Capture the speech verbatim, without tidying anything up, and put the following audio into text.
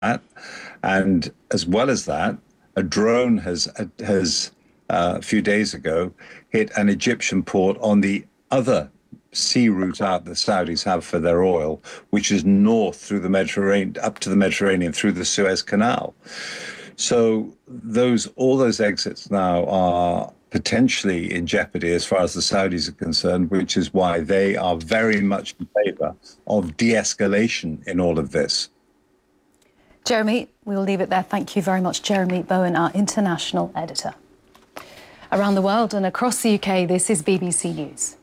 And as well as that, a drone has has uh, a few days ago hit an Egyptian port on the other sea route out the Saudis have for their oil, which is north through the Mediterranean, up to the Mediterranean through the Suez Canal. So those all those exits now are potentially in jeopardy as far as the Saudis are concerned, which is why they are very much in favor of de-escalation in all of this. Jeremy, we'll leave it there. Thank you very much, Jeremy Bowen, our international editor. Around the world and across the U K, this is B B C News.